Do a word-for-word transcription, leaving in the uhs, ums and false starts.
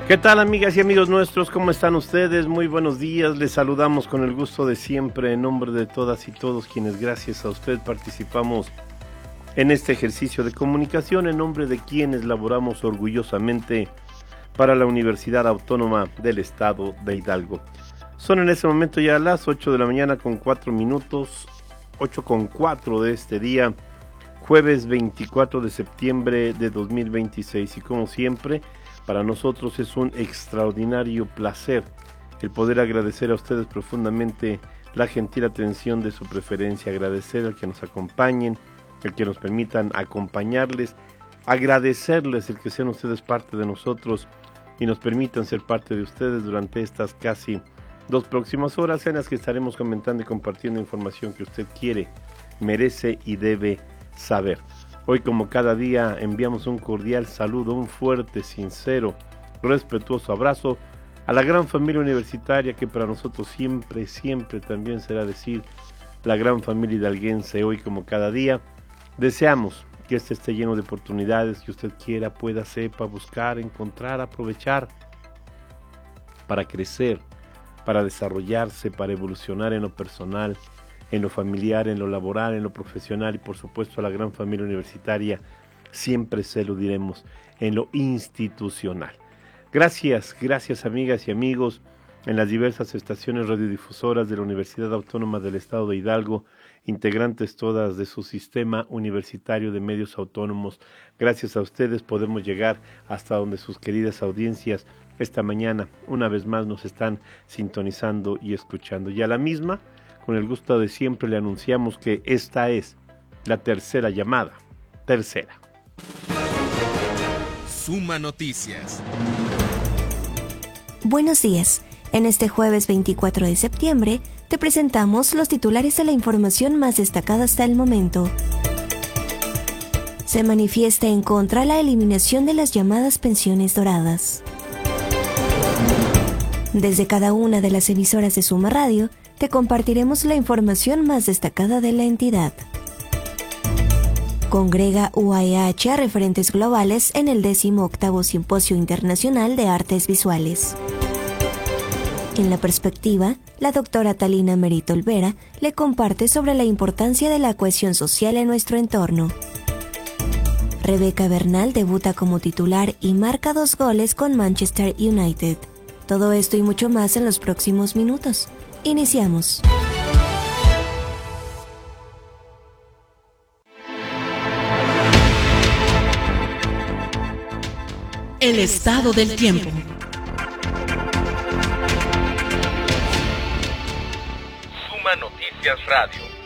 ¿Qué tal, amigas y amigos nuestros? ¿Cómo están ustedes? Muy buenos días, les saludamos con el gusto de siempre en nombre de todas y todos quienes gracias a usted participamos en este ejercicio de comunicación, en nombre de quienes laboramos orgullosamente para la Universidad Autónoma del Estado de Hidalgo. Son en este momento ya las ocho de la mañana con cuatro minutos, ocho con cuatro de este día, jueves veinticuatro de septiembre de dos mil veintiséis, y como siempre, para nosotros es un extraordinario placer el poder agradecer a ustedes profundamente la gentil atención de su preferencia, agradecer al que nos acompañen, el que nos permitan acompañarles, agradecerles el que sean ustedes parte de nosotros y nos permitan ser parte de ustedes durante estas casi dos próximas horas en las que estaremos comentando y compartiendo información que usted quiere, merece y debe saber. Hoy, como cada día, enviamos un cordial saludo, un fuerte, sincero, respetuoso abrazo a la gran familia universitaria que para nosotros siempre, siempre también será decir la gran familia hidalguense. Hoy, como cada día, deseamos que este esté lleno de oportunidades que usted quiera, pueda, sepa, buscar, encontrar, aprovechar para crecer, para desarrollarse, para evolucionar en lo personal, en lo familiar, en lo laboral, en lo profesional y por supuesto a la gran familia universitaria, siempre se lo diremos, en lo institucional. Gracias, gracias amigas y amigos en las diversas estaciones radiodifusoras de la Universidad Autónoma del Estado de Hidalgo, integrantes todas de su sistema universitario de medios autónomos. Gracias a ustedes podemos llegar hasta donde sus queridas audiencias esta mañana una vez más nos están sintonizando y escuchando. Y a la misma, con el gusto de siempre le anunciamos que esta es la tercera llamada, tercera. Suma Noticias. Buenos días. En este jueves veinticuatro de septiembre te presentamos los titulares de la información más destacada hasta el momento. Se manifiesta en contra la eliminación de las llamadas pensiones doradas. Desde cada una de las emisoras de Suma Radio, te compartiremos la información más destacada de la entidad. Congrega U A E H a referentes globales en el décimo octavo Simposio Internacional de Artes Visuales. En la perspectiva, la doctora Talina Merito Olvera le comparte sobre la importancia de la cohesión social en nuestro entorno. Rebeca Bernal debuta como titular y marca dos goles con Manchester United. Todo esto y mucho más en los próximos minutos. Iniciamos. El estado del tiempo. Suma Noticias Radio.